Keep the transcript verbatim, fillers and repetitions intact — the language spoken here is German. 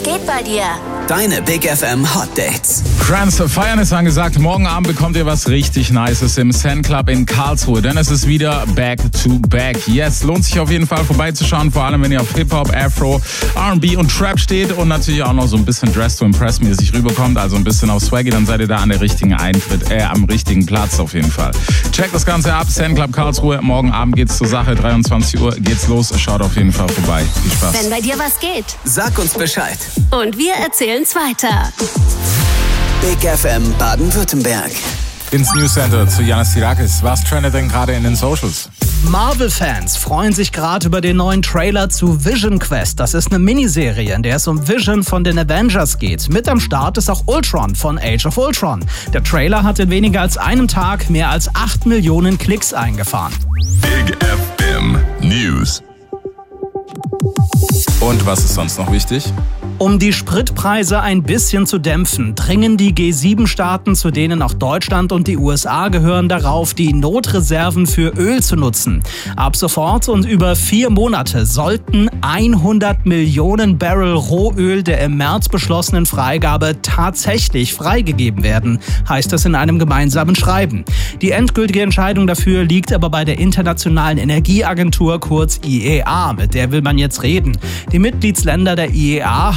geht bei dir? Deine Big F M Hot Dates. Friends, feiern ist angesagt. Morgen Abend bekommt ihr was richtig Nices im Zen Club in Karlsruhe. Denn es ist wieder Back to Back. Yes, lohnt sich auf jeden Fall vorbeizuschauen. Vor allem, wenn ihr auf Hip-Hop, Afro, R and B und Trap steht. Und natürlich auch noch so ein bisschen Dress to Impress mäßig rüberkommt. Also ein bisschen auf Swaggy. Dann seid ihr da an der richtigen Eintritt, äh, am richtigen Platz auf jeden Fall. Checkt das Ganze ab. Zen Club Karlsruhe. Morgen Abend geht's zur Sache. dreiundzwanzig Uhr geht's los. Schaut auf jeden Fall vorbei. Viel Spaß. Wenn bei dir was geht. Sag uns Bescheid. Und wir erzählen's weiter. Big F M Baden-Württemberg. Ins News Center zu Janis Tirakis. Was trendet denn gerade in den Socials? Marvel-Fans freuen sich gerade über den neuen Trailer zu Vision Quest. Das ist eine Miniserie, in der es um Vision von den Avengers geht. Mit am Start ist auch Ultron von Age of Ultron. Der Trailer hat in weniger als einem Tag mehr als acht Millionen Klicks eingefahren. Big F M News. Und was ist sonst noch wichtig? Um die Spritpreise ein bisschen zu dämpfen, dringen die G sieben Staaten, zu denen auch Deutschland und die U S A gehören, darauf, die Notreserven für Öl zu nutzen. Ab sofort und über vier Monate sollten hundert Millionen Barrel Rohöl der im März beschlossenen Freigabe tatsächlich freigegeben werden, heißt es in einem gemeinsamen Schreiben. Die endgültige Entscheidung dafür liegt aber bei der Internationalen Energieagentur, kurz I E A. Mit der will man jetzt reden. Die Mitgliedsländer der I E A